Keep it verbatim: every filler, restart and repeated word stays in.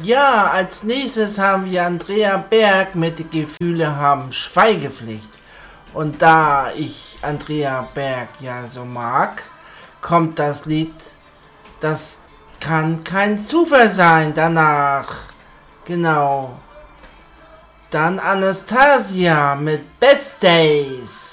Ja, als nächstes haben wir Andrea Berg mit Die Gefühle haben Schweigepflicht. Und da ich Andrea Berg ja so mag, kommt das Lied Das kann kein Zufall sein danach. Genau. Dann Anastasia mit Best Days.